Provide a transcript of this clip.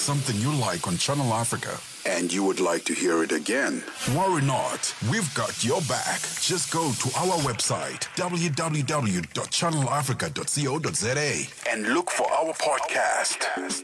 something you like on Channel Africa and you would like to hear it again, worry not. We've got your back. Just go to our website, www.channelafrica.co.za, and look for our podcast.